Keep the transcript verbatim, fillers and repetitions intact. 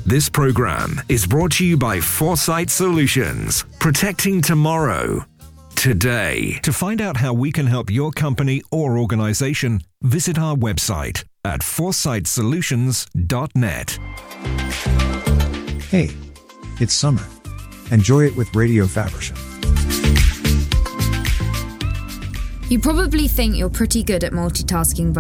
This program is brought to you by Foresight Solutions, protecting tomorrow, today. To find out how we can help your company or organization, visit our website at foresight solutions dot net. Hey, it's summer. Enjoy it with Radio Faversham. You probably think you're pretty good at multitasking,